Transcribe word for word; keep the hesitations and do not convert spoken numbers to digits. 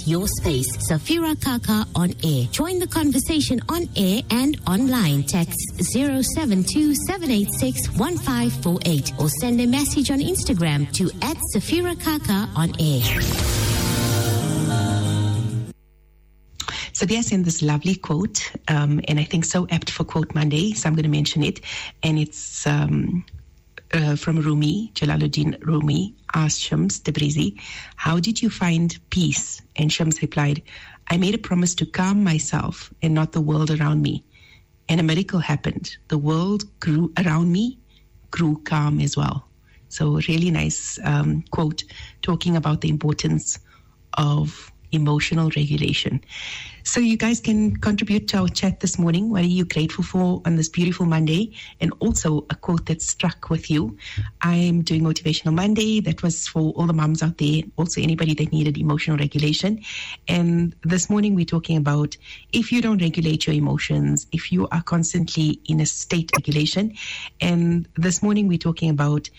your space. Safira Kaka on air. Join the conversation on air and online. Text zero seven two seven eight six one five four eight or send a message on Instagram to at Safira Kaka on air. So Dia sent this lovely quote, um, and I think so apt for Quote Monday, so I'm going to mention it. And it's um, uh, from Rumi, Jalaluddin Rumi, asked Shams Tabrizi, how did you find peace? And Shams replied, I made a promise to calm myself and not the world around me. And a miracle happened. The world grew around me, grew calm as well. So really nice um, quote talking about the importance of emotional regulation. So you guys can contribute to our chat this morning. What are you grateful for on this beautiful Monday? And also a quote that struck with you. I'm doing Motivational Monday. That was for all the moms out there, also anybody that needed emotional regulation. And this morning we're talking about if you don't regulate your emotions, if you are constantly in a state of regulation. And this morning we're talking about